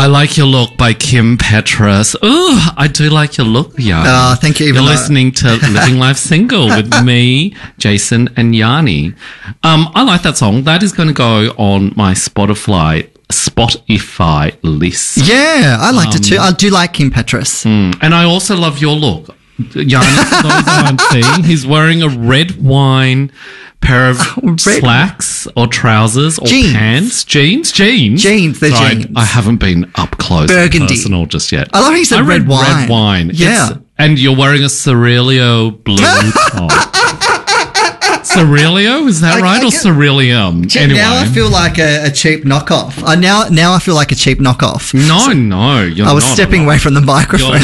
I Like Your Look by Kim Petras. Ooh, I do like your look, Yanni. Oh, thank you. You're listening to Living Life Single with me, Jason, and Yanni. I like that song. That is going to go on my Spotify list. Yeah, I liked it too. I do like Kim Petras. And I also love your look. Yanni, for those who aren't seeing, he's wearing a red wine pair of slacks or trousers or pants. Jeans. They're Sorry, jeans. I haven't been up close Burgundy. and personal just yet. I love how you said red wine. Red wine. Yeah. And you're wearing a Cerelio blue top. Cerelio? Is that right? Or Cerelium? Anyway. Now I feel like a cheap knockoff. Now I feel like a cheap knockoff. No, you're not. I was stepping away from the microphone.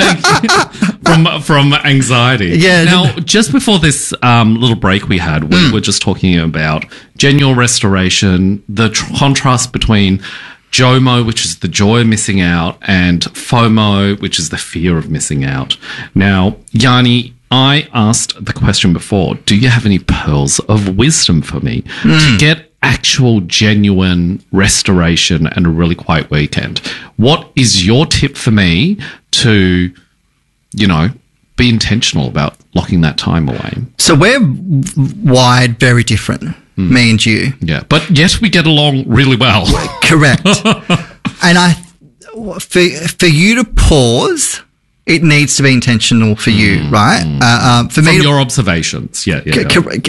from anxiety. Yeah. Now, just before this little break we had, we were just talking about genuine restoration, the contrast between JOMO, which is the joy of missing out, and FOMO, which is the fear of missing out. Now, Yanni, I asked the question before, do you have any pearls of wisdom for me to get actual genuine restoration and a really quiet weekend? What is your tip for me to, be intentional about locking that time away? So we're wired very different, me and you. Yeah, but yes, we get along really well. Correct. And for you to pause, it needs to be intentional for you, right? For me, from your observations, yeah. Correct.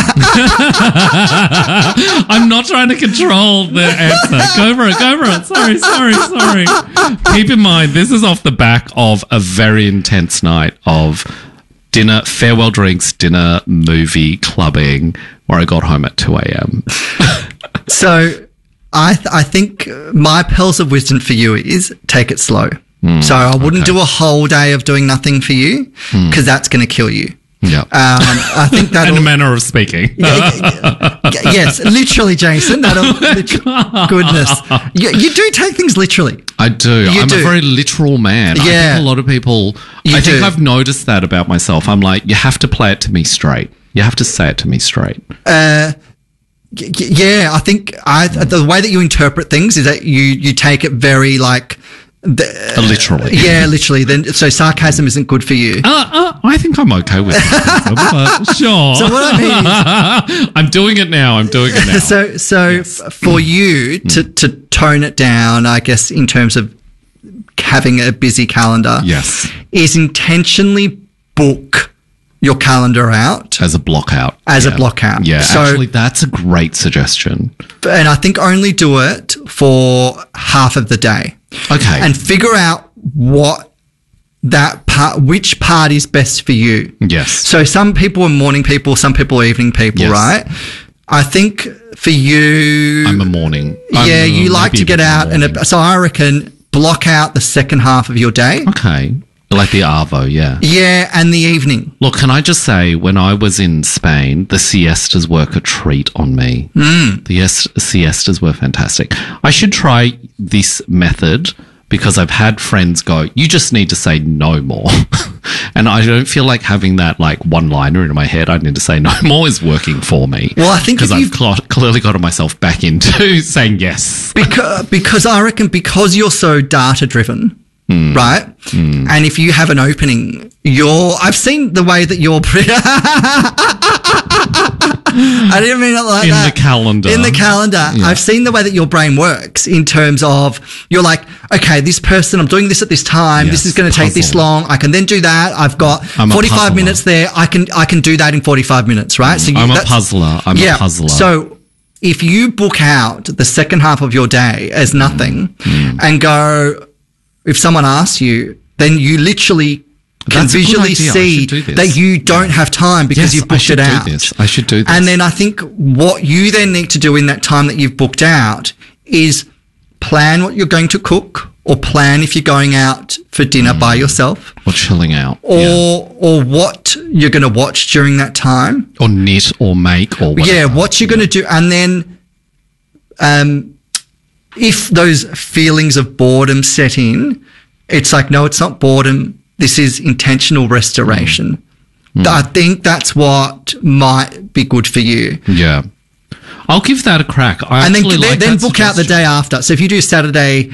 I'm not trying to control the answer. Go for it. Sorry. Keep in mind, this is off the back of a very intense night of dinner, farewell drinks, dinner, movie, clubbing, where I got home at 2 a.m. So I think my pearls of wisdom for you is take it slow. So I wouldn't do a whole day of doing nothing for you because that's going to kill you. Yeah. I think that in a manner of speaking. Yes, literally, Jason. Goodness. You do take things literally. I do. I'm a very literal man. Yeah. I think a lot of people, I think I've noticed that about myself. I'm like, you have to play it to me straight. You have to say it to me straight. Yeah, I think the way that you interpret things is that you take it very literally. Yeah, literally. So sarcasm isn't good for you. I think I'm okay with sarcasm, but sure. So what I mean is, I'm doing it now. So yes. For you to tone it down, I guess, in terms of having a busy calendar, yes, is intentionally book your calendar out as a block out. A block out. Yeah, so, actually, that's a great suggestion. And I think only do it for half of the day. Okay. And figure out which part is best for you. Yes. So some people are morning people, some people are evening people, yes. Right? I think for you... I'm a morning. Yeah, you like to get out. So I reckon block out the second half of your day. Okay. Like the Arvo, yeah. Yeah, and the evening. Look, can I just say, when I was in Spain, the siestas were a treat on me. The siestas were fantastic. I should try this method because I've had friends go, you just need to say no more. And I don't feel like having that one-liner in my head, I need to say no more, is working for me. Well, I think because I've clearly gotten myself back into saying yes. Because I reckon because you're so data-driven, right? And if you have an opening, I've seen the way that you're I didn't mean it like that. In the calendar. Yeah. I've seen the way that your brain works in terms of you're like, okay, this person, I'm doing this at this time. Yes, this is going to take this long. I can then do that. I've got 45 minutes there. I can do that in 45 minutes, right? So I'm a puzzler. I'm a puzzler. So if you book out the second half of your day as nothing and go... If someone asks you, then you literally can visually see that you don't have time because you've booked it out. I should do this. And then I think what you then need to do in that time that you've booked out is plan what you're going to cook or plan if you're going out for dinner by yourself. Or chilling out. Or what you're going to watch during that time. Or knit or make or whatever. Yeah, what you're going to do. And then... if those feelings of boredom set in, it's like, no, it's not boredom. This is intentional restoration. I think that's what might be good for you. Yeah. I'll give that a crack. Then book out the day after. So if you do Saturday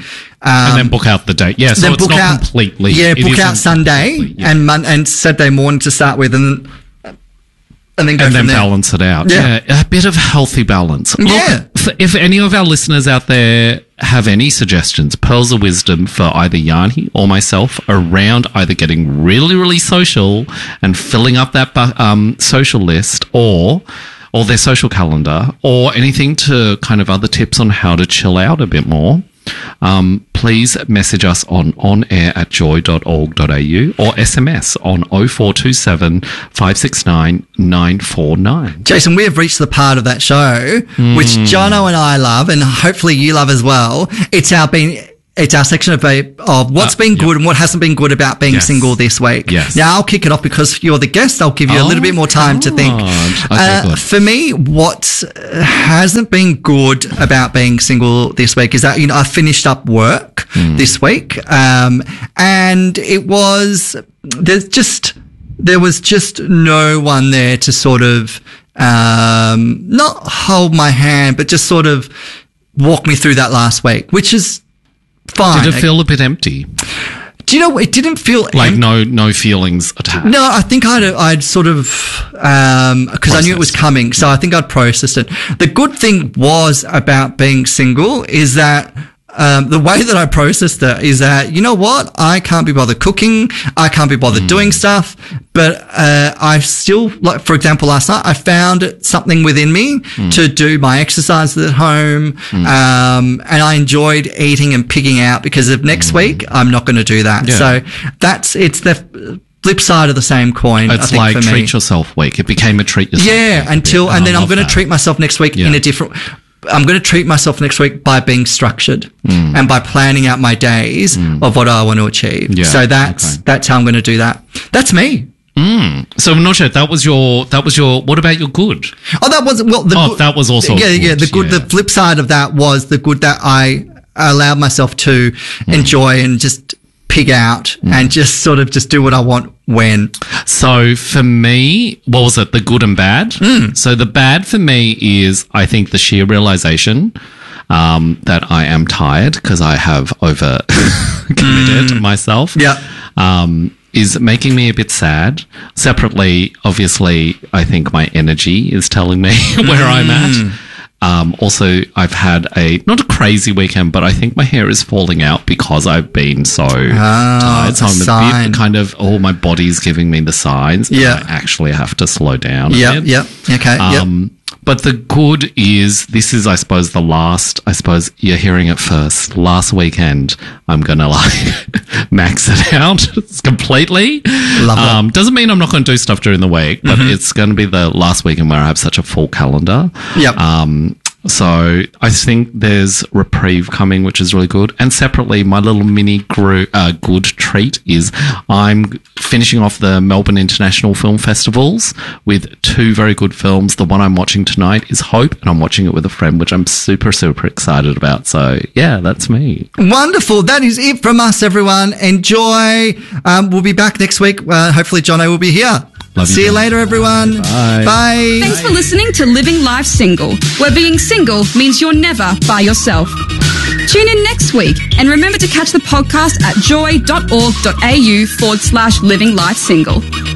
and then book out the date. Yeah, so it's not completely. Yeah, book out Sunday and Saturday morning to start with, and then go from there. Balance it out. Yeah, a bit of healthy balance. Yeah. Look, if any of our listeners out there have any suggestions, pearls of wisdom for either Yanni or myself around either getting really, really social and filling up that social list, or their social calendar, or anything to kind of other tips on how to chill out a bit more, please message us on onair@joy.org.au or SMS on 0427 569 949. Jason, we have reached the part of that show which Jono and I love, and hopefully you love as well. It's our section of what's been good and what hasn't been good about being single this week. Yes. Now, I'll kick it off because you're the guest. I'll give you a little bit more time to think. Okay, good. For me, what hasn't been good about being single this week is that, I finished up work this week. And it was, there was just no one there to sort of, not hold my hand, but just sort of walk me through that last week, which is fine. Did it feel a bit empty? Do you know, it didn't feel like no feelings attached. No, I think I'd sort of, because I knew it was coming, so I think I'd processed it. The good thing was about being single is that the way that I processed it is that, you know what? I can't be bothered cooking. I can't be bothered doing stuff. But I still, like, for example, last night, I found something within me to do my exercises at home. And I enjoyed eating and pigging out because of next week, I'm not going to do that. Yeah. So it's the flip side of the same coin. It's I think, like for me. Treat yourself week. It became a treat yourself week. Yeah, and then I'm going to treat myself next week in a different. I'm going to treat myself next week by being structured and by planning out my days of what I want to achieve. Yeah, so that's how I'm going to do that. That's me. So Noche, that was your. What about your good? Oh, that was that was also good. The good. Yeah. The flip side of that was the good that I allowed myself to enjoy and just pig out and just sort of just do what I want when. So for me, what was it? The good and bad? So the bad for me is, I think, the sheer realization that I am tired because I have over committed myself. Yeah. Is making me a bit sad. Separately, obviously, I think my energy is telling me where I'm at. Also, I've had not a crazy weekend, but I think my hair is falling out because I've been so tired. So I'm a bit kind of, my body's giving me the signs. Yeah. I actually have to slow down. Yeah. Okay. But the good is, this is, I suppose, you're hearing it first. Last weekend, I'm going to max it out completely. Love it. Doesn't mean I'm not going to do stuff during the week, but it's going to be the last weekend where I have such a full calendar. Yep. So I think there's reprieve coming, which is really good. And separately, my little mini good treat is I'm finishing off the Melbourne International Film Festivals with 2 very good films. The one I'm watching tonight is Hope, and I'm watching it with a friend, which I'm super, super excited about. So, yeah, that's me. Wonderful. That is it from us, everyone. Enjoy. We'll be back next week. Hopefully, Jono will be here. See you later, everyone. Bye. Bye. Thanks for listening to Living Life Single, where being single means you're never by yourself. Tune in next week and remember to catch the podcast at joy.org.au/Living Life Single.